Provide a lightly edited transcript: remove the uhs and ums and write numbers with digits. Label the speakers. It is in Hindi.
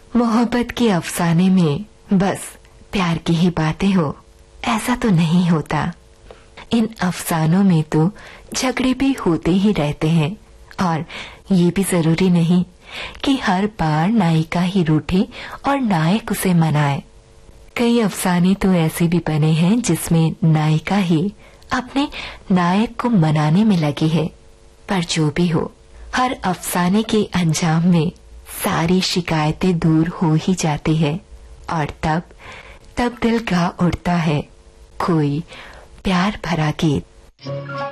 Speaker 1: मोहब्बत के अफसाने में बस प्यार की ही बातें हो, ऐसा तो नहीं होता। इन अफसानों में तो झगड़े भी होते ही रहते हैं और ये भी जरूरी नहीं कि हर बार नायिका ही रूठे और नायक उसे मनाए। कई अफसाने तो ऐसे भी बने हैं जिसमें नायिका ही अपने नायक को मनाने में लगी है। पर जो भी हो, हर अफसाने के अंजाम में सारी शिकायतें दूर हो ही जाती है और तब दिल गा उठता है कोई प्यार भरा गीत।